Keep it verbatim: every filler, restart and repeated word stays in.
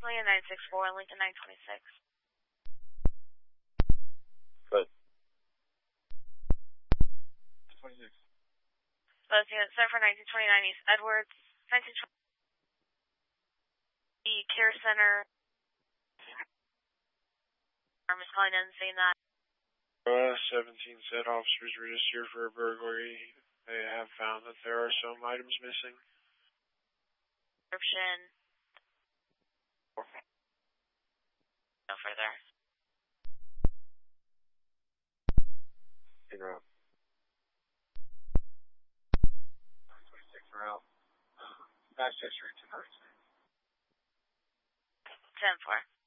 twenty and nine sixty-four, Lincoln nine twenty-six. Good. twenty-six. Closing at seven for nineteen twenty-nine East Edwards, nineteen twenty the Care Center. I'm just calling in and saying that. Uh, seventeen said officers registered for a burglary. They have found that there are some items missing. Description. No further. In route. twenty-six route. Back history tonight. ten four.